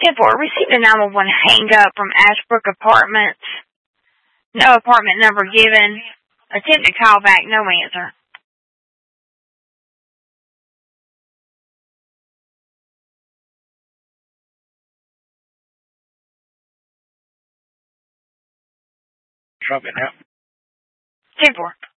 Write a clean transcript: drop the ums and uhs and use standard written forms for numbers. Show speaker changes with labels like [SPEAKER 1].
[SPEAKER 1] 10-4, received a 911 hang-up from Ashbrook Apartments. No apartment number given. Attempt to call back, no answer.
[SPEAKER 2] Drop it now.
[SPEAKER 1] 10-4.